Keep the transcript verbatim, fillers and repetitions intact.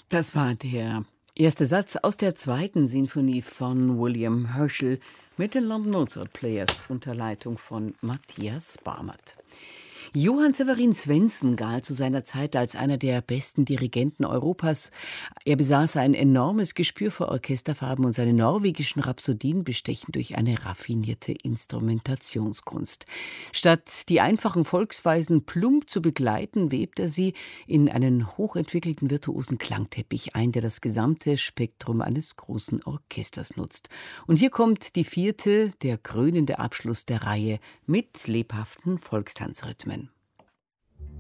Das war der erste Satz aus der zweiten Sinfonie von William Herschel mit den London Mozart Players unter Leitung von Matthias Barmert. Johann Severin Svendsen galt zu seiner Zeit als einer der besten Dirigenten Europas. Er besaß ein enormes Gespür für Orchesterfarben und seine norwegischen Rhapsodien bestechen durch eine raffinierte Instrumentationskunst. Statt die einfachen Volksweisen plump zu begleiten, webt er sie in einen hochentwickelten virtuosen Klangteppich ein, der das gesamte Spektrum eines großen Orchesters nutzt. Und hier kommt die vierte, der krönende Abschluss der Reihe mit lebhaften Volkstanzrhythmen.